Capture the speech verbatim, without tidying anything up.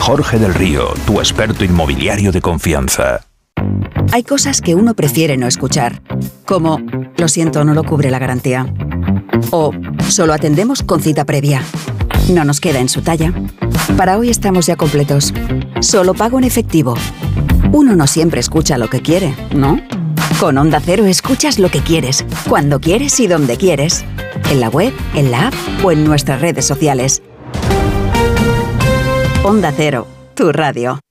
Jorge del Río, tu experto inmobiliario de confianza. Hay cosas que uno prefiere no escuchar, como lo siento, no lo cubre la garantía. O solo atendemos con cita previa. No nos queda en su talla. Para hoy estamos ya completos. Solo pago en efectivo. Uno no siempre escucha lo que quiere, ¿no? Con Onda Cero escuchas lo que quieres, cuando quieres y donde quieres. En la web, en la app o en nuestras redes sociales. Onda Cero, tu radio.